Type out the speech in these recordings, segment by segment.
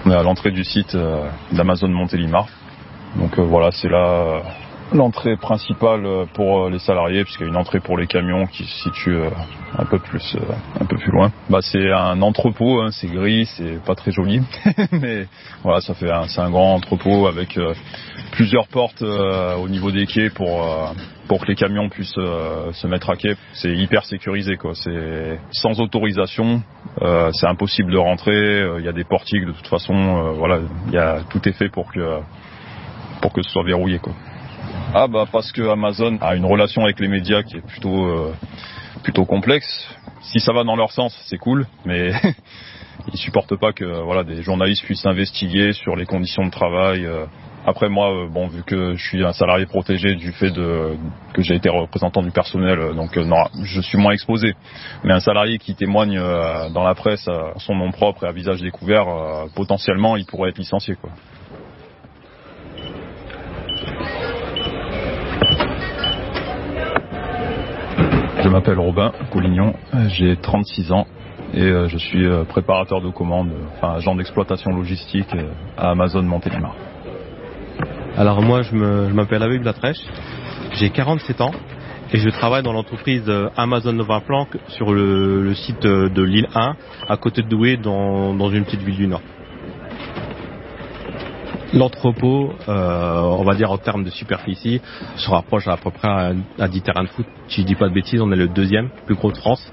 On est à l'entrée du site d'Amazon Montélimar. Donc voilà, c'est là l'entrée principale pour les salariés, puisqu'il y a une entrée pour les camions qui se situe un peu plus loin. C'est un entrepôt, hein, c'est gris, c'est pas très joli, mais voilà, c'est un grand entrepôt avec plusieurs portes au niveau des quais pour que les camions puissent se mettre à quai. C'est hyper sécurisé, quoi. C'est sans autorisation, c'est impossible de rentrer. Il y a des portiques de toute façon. Voilà, tout est fait pour que ce soit verrouillé, quoi. Parce que Amazon a une relation avec les médias qui est plutôt complexe. Si ça va dans leur sens, c'est cool, mais ils supportent pas que des journalistes puissent investiguer sur les conditions de travail. Après moi, vu que je suis un salarié protégé du fait que j'ai été représentant du personnel, donc non, je suis moins exposé. Mais un salarié qui témoigne dans la presse à son nom propre et à visage découvert, potentiellement, il pourrait être licencié, quoi. Je m'appelle Robin Collignon, j'ai 36 ans et je suis préparateur de commandes, agent d'exploitation logistique à Amazon Montélimar. Alors moi je m'appelle Avec Blatrèche, j'ai 47 ans et je travaille dans l'entreprise Amazon Novaplan sur le site de l'île 1 à côté de Douai dans une petite ville du Nord. L'entrepôt, on va dire en termes de superficie, se rapproche à peu près à 10 terrains de foot. Si je dis pas de bêtises, on est le deuxième plus gros de France.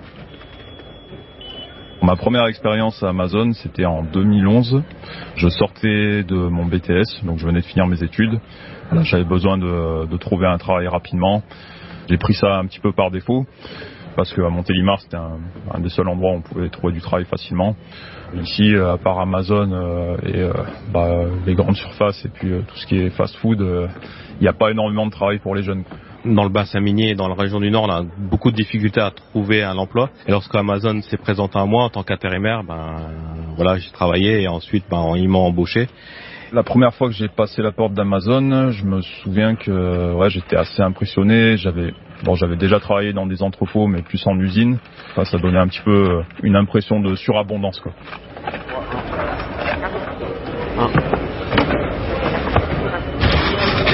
Ma première expérience à Amazon, c'était en 2011. Je sortais de mon BTS, donc je venais de finir mes études. J'avais besoin de trouver un travail rapidement. J'ai pris ça un petit peu par défaut, parce qu'à Montélimar, c'était un des seuls endroits où on pouvait trouver du travail facilement. Ici, à part Amazon et les grandes surfaces et puis tout ce qui est fast-food, il n'y a pas énormément de travail pour les jeunes. Dans le bassin minier, dans la région du Nord, on a beaucoup de difficultés à trouver un emploi. Et lorsque Amazon s'est présenté à moi en tant qu'intérimaire, j'ai travaillé et ensuite ils m'ont embauché. La première fois que j'ai passé la porte d'Amazon, je me souviens que j'étais assez impressionné. J'avais déjà travaillé dans des entrepôts, mais plus en usine. Ça donnait un petit peu une impression de surabondance, quoi.